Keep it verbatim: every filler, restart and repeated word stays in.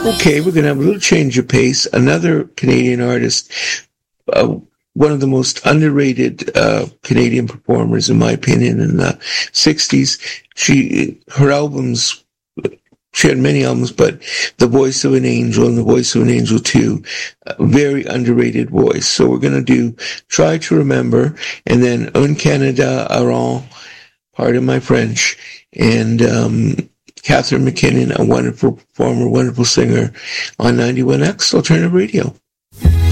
Okay, we're going to have a little change of pace. Another Canadian artist, uh, one of the most underrated uh, Canadian performers, in my opinion, in the sixties. She, her albums, she had many albums, but The Voice of an Angel and The Voice of an Angel two, a very underrated voice. So we're going to do Try to Remember, and then Un Canada Aron, pardon my French, and um, Catherine McKinnon, a wonderful performer, wonderful singer, on ninety-one X Alternative Radio.